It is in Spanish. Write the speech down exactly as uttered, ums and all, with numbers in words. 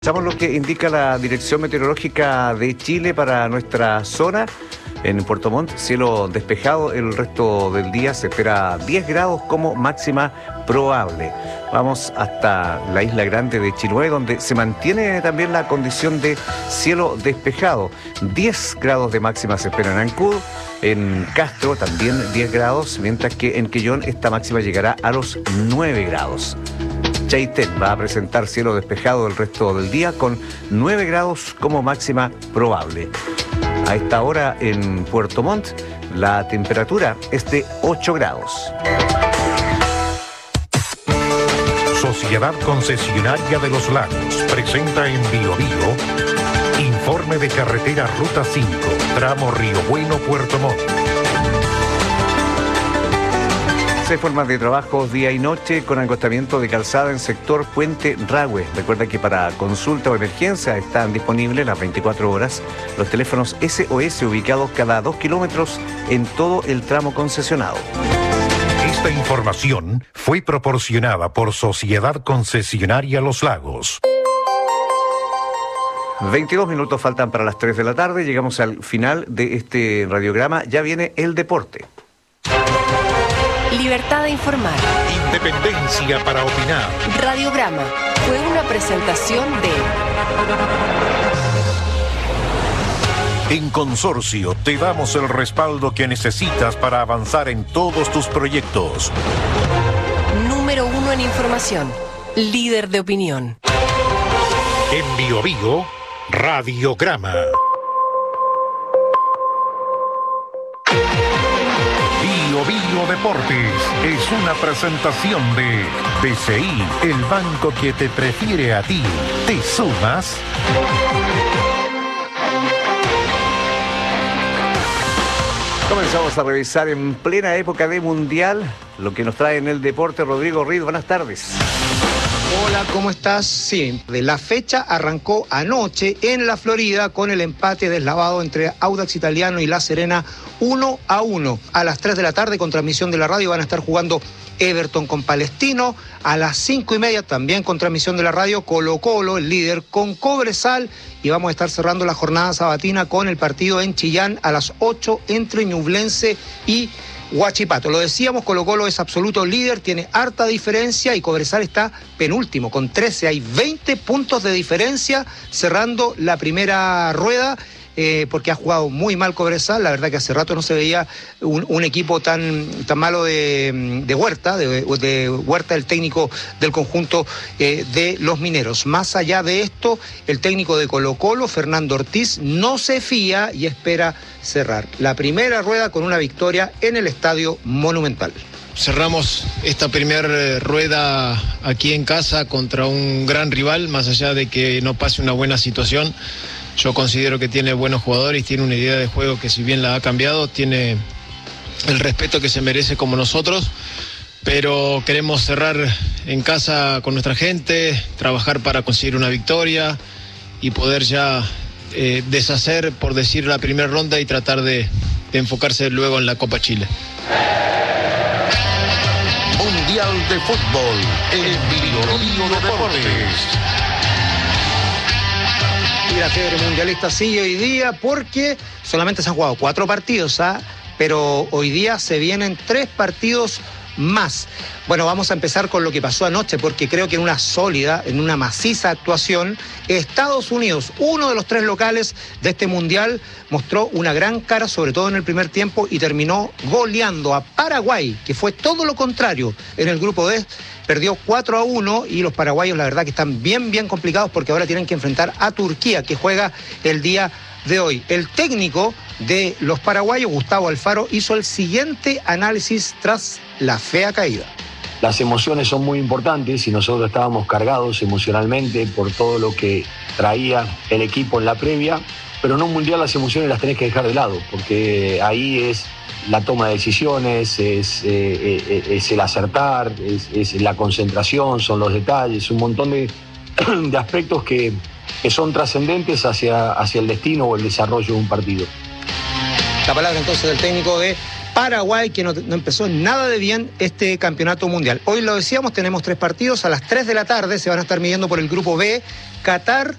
Escuchamos lo que indica la Dirección Meteorológica de Chile para nuestra zona. En Puerto Montt, cielo despejado, el resto del día se espera diez grados como máxima probable. Vamos hasta la Isla Grande de Chiloé, donde se mantiene también la condición de cielo despejado. diez grados de máxima se espera en Ancud, en Castro también diez grados, mientras que en Quellón esta máxima llegará a los nueve grados. Chaitén va a presentar cielo despejado el resto del día con nueve grados como máxima probable. A esta hora en Puerto Montt la temperatura es de ocho grados. Sociedad Concesionaria de los Lagos presenta en Bio Bio informe de carretera Ruta cinco, tramo Río Bueno, Puerto Montt. Seis formas de trabajo día y noche con acostamiento de calzada en sector Puente Rahue. Recuerda que para consulta o emergencia están disponibles las veinticuatro horas los teléfonos S O S ubicados cada dos kilómetros en todo el tramo concesionado. Esta información fue proporcionada por Sociedad Concesionaria Los Lagos. veintidós minutos faltan para las tres de la tarde. Llegamos al final de este radiograma. Ya viene el deporte. Libertad de informar. Independencia para opinar. Radiograma fue una presentación de... En Consorcio te damos el respaldo que necesitas para avanzar en todos tus proyectos. Número uno en información. Líder de opinión. En Bio Bio, Radiograma. Bio Bio Deportes es una presentación de B C I, el banco que te prefiere a ti. ¿Te sumas? Comenzamos a revisar en plena época de Mundial lo que nos trae en el deporte Rodrigo Riz. Buenas tardes. Hola, ¿cómo estás? Sí, la fecha arrancó anoche en la Florida con el empate deslavado entre Audax Italiano y La Serena uno a uno. A las tres de la tarde, con transmisión de la radio, van a estar jugando Everton con Palestino. A las cinco y media, también con transmisión de la radio, Colo Colo, el líder, con Cobresal. Y vamos a estar cerrando la jornada sabatina con el partido en Chillán a las ocho entre Ñublense y Huachipato. Lo decíamos, Colo Colo es absoluto líder, tiene harta diferencia y Cobresal está penúltimo con trece. Hay veinte puntos de diferencia cerrando la primera rueda. Eh, porque ha jugado muy mal Cobresal. La verdad que hace rato no se veía un, un equipo tan, tan malo de, de Huerta, de, de Huerta, el técnico del conjunto eh, de los mineros. Más allá de esto, el técnico de Colo Colo, Fernando Ortiz, no se fía y espera cerrar la primera rueda con una victoria en el Estadio Monumental. Cerramos esta primera rueda aquí en casa contra un gran rival, más allá de que no pase una buena situación. Yo considero que tiene buenos jugadores, tiene una idea de juego que, si bien la ha cambiado, tiene el respeto que se merece como nosotros, pero queremos cerrar en casa con nuestra gente, trabajar para conseguir una victoria y poder ya eh, deshacer, por decir, la primera ronda y tratar de, de enfocarse luego en la Copa Chile. Mundial de Fútbol en Bio Bio Deportes. Y la fiebre mundialista sigue hoy día porque solamente se han jugado cuatro partidos, ¿ah? Pero hoy día se vienen tres partidos más. Bueno, vamos a empezar con lo que pasó anoche, porque creo que en una sólida, en una maciza actuación, Estados Unidos, uno de los tres locales de este mundial, mostró una gran cara, sobre todo en el primer tiempo, y terminó goleando a Paraguay, que fue todo lo contrario en el grupo D. Perdió cuatro a uno y los paraguayos, la verdad que están bien, bien complicados, porque ahora tienen que enfrentar a Turquía, que juega el día de hoy. El técnico de los paraguayos, Gustavo Alfaro, hizo el siguiente análisis tras la fea caída. Las emociones son muy importantes y nosotros estábamos cargados emocionalmente por todo lo que traía el equipo en la previa, pero en un mundial las emociones las tenés que dejar de lado, porque ahí es la toma de decisiones, es, eh, es el acertar, es, es la concentración, son los detalles, un montón de, de aspectos que, que son trascendentes hacia, hacia el destino o el desarrollo de un partido. La palabra entonces del técnico de Paraguay, que no, no empezó nada de bien este campeonato mundial. Hoy lo decíamos, tenemos tres partidos. A las tres de la tarde se van a estar midiendo por el grupo B, Qatar,